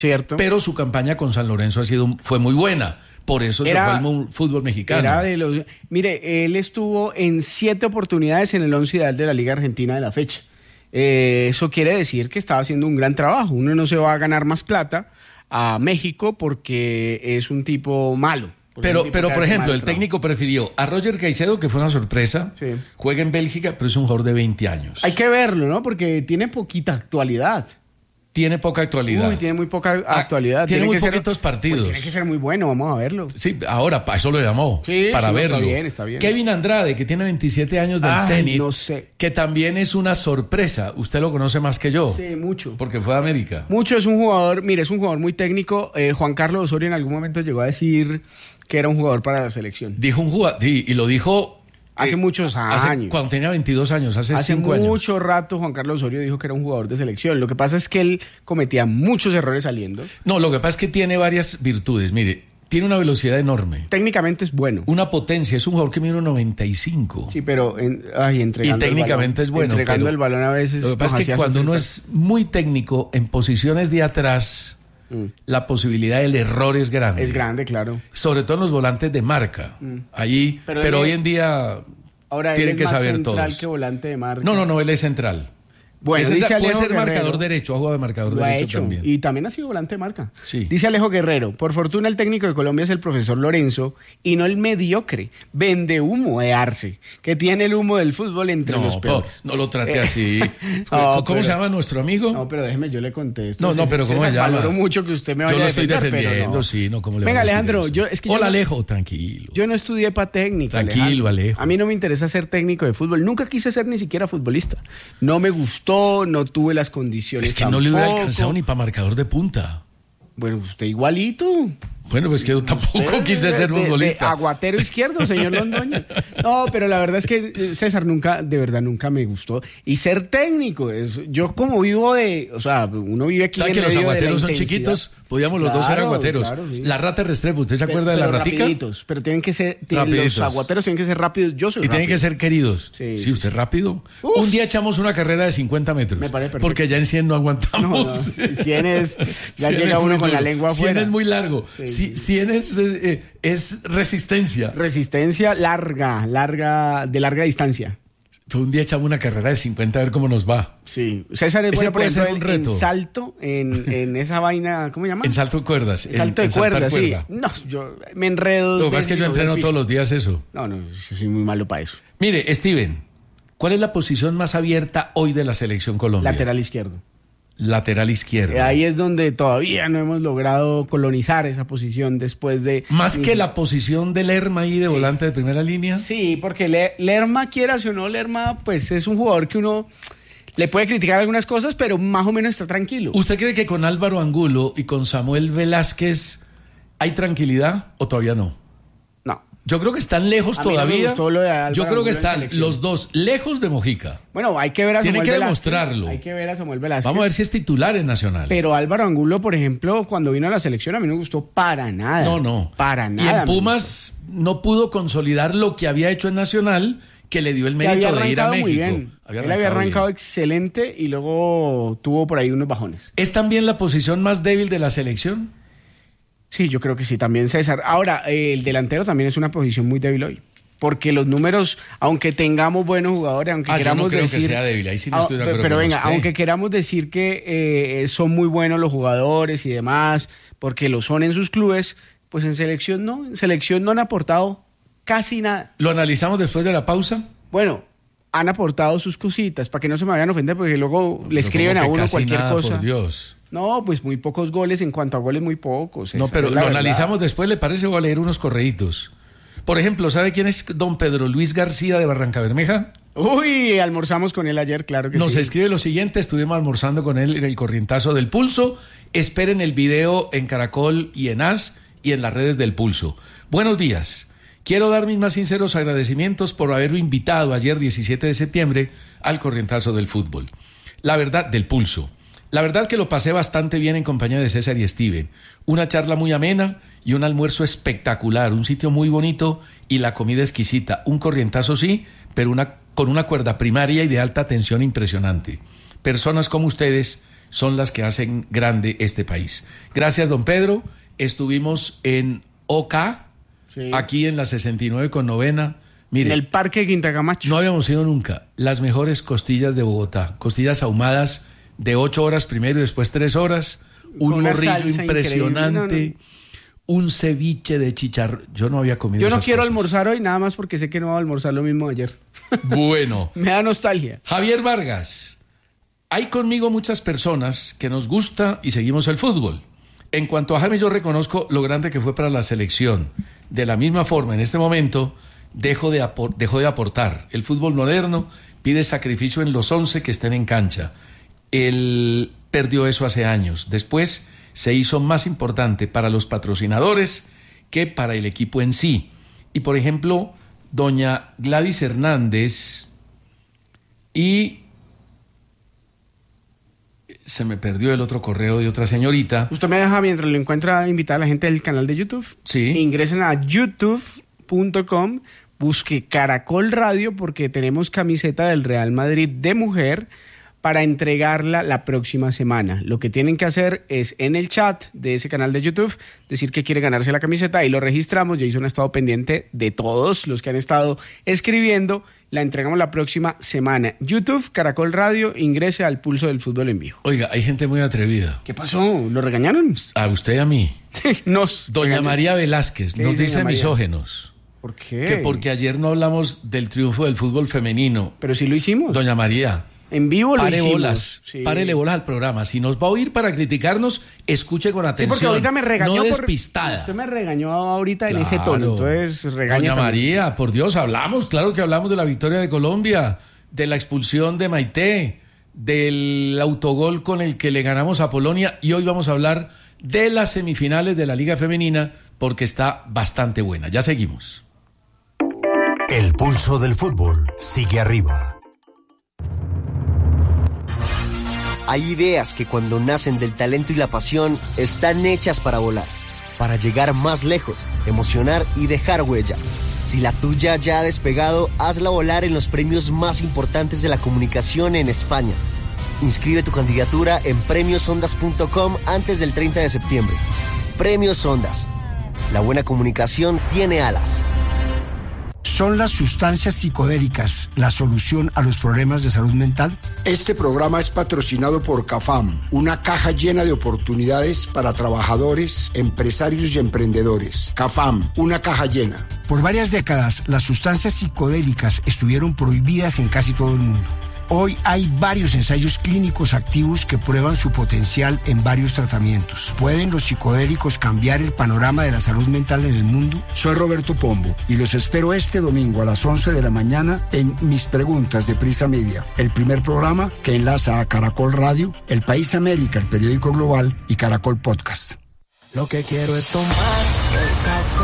Cierto. Pero su campaña con San Lorenzo fue muy buena. Por eso se fue al fútbol mexicano. Mire, él estuvo en 7 oportunidades en el 11 ideal de la Liga Argentina de la fecha. Eso quiere decir que estaba haciendo un gran trabajo. Uno no se va a ganar más plata a México porque es un tipo malo. Pero por ejemplo, el técnico prefirió a Roger Caicedo, que fue una sorpresa. Sí. Juega en Bélgica, pero es un jugador de 20 años. Hay que verlo, ¿no? Porque tiene poquita actualidad. Tiene poca actualidad. Tiene muy poca actualidad. Tiene muy poquitos partidos. Pues tiene que ser muy bueno, vamos a verlo. Sí, ahora, para eso lo llamó, para verlo. Está bien. Kevin Andrade, que tiene 27 años del Zenit, no sé. que también es una sorpresa. Usted lo conoce más que yo. Sí, mucho. Porque fue de América. Mucho, es un jugador, mire, es un jugador muy técnico. Juan Carlos Osorio en algún momento llegó a decir que era un jugador para la selección. Dijo un jugador, sí, y lo dijo... Hace muchos años. Cuando tenía 22 años, hace 5 años. Hace mucho rato Juan Carlos Osorio dijo que era un jugador de selección. Lo que pasa es que él cometía muchos errores saliendo. No, lo que pasa es que tiene varias virtudes. Mire, tiene una velocidad enorme. Técnicamente es bueno. Una potencia, es un jugador que mide 1.95. Sí, pero entregando y técnicamente el balón, es bueno. Entregando el balón a veces. Lo que pasa es que cuando uno es muy técnico en posiciones de atrás... La posibilidad del error es grande. Es grande, claro. Sobre todo en los volantes de marca. Allí, pero hoy en día ahora tienen que saber todos. Central que volante de marca. No, él es central. Bueno, dice Alejo puede ser Guerrero, marcador derecho, ha jugado de marcador derecho también. Y también ha sido volante de marca. Sí. Dice Alejo Guerrero, por fortuna el técnico de Colombia es el profesor Lorenzo y no el mediocre, vende humo de Arce, que tiene el humo del fútbol entre los peores. No lo trate así. ¿Cómo se llama nuestro amigo? No, pero déjeme, yo le contesto. No, pero ¿cómo se llama? Valoro mucho que usted me vaya a defender. Yo lo estoy defendiendo, ¿cómo le Venga, Alejandro, Hola, Alejo, tranquilo. Yo no estudié para técnico. Tranquilo, Alejo. A mí no me interesa ser técnico de fútbol. Nunca quise ser ni siquiera futbolista. No me gustó, no tuve las condiciones. Es que no le hubiera alcanzado ni para marcador de punta. Bueno, usted igualito. Bueno, pues que yo tampoco quise ser futbolista. De aguatero izquierdo, señor Londoño. No, pero la verdad es que César de verdad nunca me gustó. Y ser técnico, yo como vivo uno vive aquí. ¿Sabe que los aguateros son chiquitos? Podíamos los dos ser aguateros. Claro, sí. La rata Restrepo, ¿usted se acuerda de la ratica? Pero tienen que ser, los aguateros tienen que ser rápidos. Yo soy rápido. Tienen que ser queridos. Sí, usted es rápido. Un día echamos una carrera de 50 metros. Me parece perfecto. Porque ya en 100 no aguantamos. 100 ya llega uno con la lengua afuera. 100 es muy largo. 100 es resistencia. Resistencia de larga distancia. Fue un día echamos una carrera de 50 a ver cómo nos va. Sí. César es bueno, por ejemplo, un reto. En salto, en esa vaina, ¿cómo se llama? En salto de cuerdas. Salto de cuerdas, sí. No, yo me enredo. Lo que pasa es que yo entreno todos los días eso. No, yo soy muy malo para eso. Mire, Steven, ¿cuál es la posición más abierta hoy de la selección Colombia? Lateral izquierdo. Lateral izquierdo. Ahí es donde todavía no hemos logrado colonizar esa posición después de... ¿Más que la posición de Lerma ahí de volante de primera línea? Sí, porque Lerma, quieras o no, Lerma, pues es un jugador que uno le puede criticar algunas cosas, pero más o menos está tranquilo. ¿Usted cree que con Álvaro Angulo y con Samuel Velázquez hay tranquilidad o todavía no? Yo creo que están lejos todavía. Yo creo que están los dos lejos de Mojica. Bueno, hay que ver a Samuel Velázquez. Tienen que demostrarlo. Hay que ver a Samuel Velázquez. Vamos a ver si es titular en Nacional. Pero Álvaro Angulo, por ejemplo, cuando vino a la selección, a mí no me gustó para nada. No. Para nada. Y en Pumas no pudo consolidar lo que había hecho en Nacional, que le dio el mérito de ir a México. Muy bien. Él había arrancado excelente y luego tuvo por ahí unos bajones. ¿Es también la posición más débil de la selección? Sí, yo creo que sí, también César. Ahora, el delantero también es una posición muy débil hoy. Porque los números, aunque tengamos buenos jugadores, aunque queramos yo no creo decir... que sea débil, ahí sí no estoy de acuerdo pero con venga, usted. Aunque queramos decir que son muy buenos los jugadores y demás, porque lo son en sus clubes, pues en selección no han aportado casi nada. ¿Lo analizamos después de la pausa? Bueno, han aportado sus cositas, para que no se me vayan a ofender, porque luego le escriben a uno cualquier cosa. Por Dios. No, pues muy pocos goles, en cuanto a goles muy pocos. No, pero lo analizamos después, ¿le parece? Voy a leer unos correitos. Por ejemplo, ¿sabe quién es don Pedro Luis García de Barranca Bermeja? Uy, almorzamos con él ayer, claro que Nos sí. escribe lo siguiente, estuvimos almorzando con él en el Corrientazo del Pulso. Esperen el video en Caracol y en AS y en las redes del Pulso. Buenos días. Quiero dar mis más sinceros agradecimientos por haberlo invitado ayer 17 de septiembre al Corrientazo del Fútbol. La verdad, del Pulso. La verdad que lo pasé bastante bien en compañía de César y Steven. Una charla muy amena y un almuerzo espectacular, un sitio muy bonito y la comida exquisita. Un corrientazo sí, pero con una cuerda primaria y de alta tensión impresionante. Personas como ustedes son las que hacen grande este país. Gracias, don Pedro. Estuvimos en Oca, sí, aquí en la 69 con novena. Mire, en el Parque Quinta Camacho. No habíamos ido nunca. Las mejores costillas de Bogotá. Costillas ahumadas de 8 horas primero y después 3 horas. Un morrillo impresionante. Un ceviche de chicharrón. Yo no había comido. Yo no esas quiero cosas. Almorzar hoy, nada más porque sé que no voy a almorzar lo mismo de ayer. Bueno. Me da nostalgia. Javier Vargas. Hay conmigo muchas personas que nos gusta y seguimos el fútbol. En cuanto a Jaime, yo reconozco lo grande que fue para la selección. De la misma forma, en este momento, dejó de aportar. El fútbol moderno pide sacrificio en los 11 que estén en cancha. Él perdió eso hace años. Después se hizo más importante para los patrocinadores que para el equipo en sí. Y, por ejemplo, doña Gladys Hernández y... Se me perdió el otro correo de otra señorita. Usted me deja, mientras lo encuentra, invitar a la gente del canal de YouTube. Sí. Ingresen a youtube.com, busque Caracol Radio, porque tenemos camiseta del Real Madrid de mujer para entregarla la próxima semana. Lo que tienen que hacer es en el chat de ese canal de YouTube decir que quiere ganarse la camiseta y lo registramos. Jason ha estado pendiente de todos los que han estado escribiendo. La entregamos la próxima semana. YouTube, Caracol Radio, ingrese al Pulso del Fútbol en Vivo. Oiga, hay gente muy atrevida. ¿Qué pasó? ¿Lo regañaron? A usted y a mí. Doña regañaron. María Velázquez nos dice misógenos. ¿Por qué? Que porque ayer no hablamos del triunfo del fútbol femenino. Pero sí lo hicimos. Doña María. En vivo lo hicimos. Bolas, sí. Párele bolas al programa. Si nos va a oír para criticarnos, escuche con atención. Sí, porque ahorita me regañó. No despistada. Usted me regañó ahorita en ese tono, entonces regaña. Doña María, por Dios, claro que hablamos de la victoria de Colombia, de la expulsión de Maite, del autogol con el que le ganamos a Polonia, y hoy vamos a hablar de las semifinales de la Liga Femenina, porque está bastante buena. Ya seguimos. El pulso del fútbol sigue arriba. Hay ideas que cuando nacen del talento y la pasión están hechas para volar, para llegar más lejos, emocionar y dejar huella. Si la tuya ya ha despegado, hazla volar en los premios más importantes de la comunicación en España. Inscribe tu candidatura en premiosondas.com antes del 30 de septiembre. Premios Ondas. La buena comunicación tiene alas. ¿Son las sustancias psicodélicas la solución a los problemas de salud mental? Este programa es patrocinado por CAFAM, una caja llena de oportunidades para trabajadores, empresarios y emprendedores. CAFAM, una caja llena. Por varias décadas, las sustancias psicodélicas estuvieron prohibidas en casi todo el mundo. Hoy hay varios ensayos clínicos activos que prueban su potencial en varios tratamientos. ¿Pueden los psicodélicos cambiar el panorama de la salud mental en el mundo? Soy Roberto Pombo y los espero este domingo a las 11 de la mañana en Mis Preguntas de Prisa Media, el primer programa que enlaza a Caracol Radio, El País América, el periódico global, y Caracol Podcast. Lo que quiero es tomar el café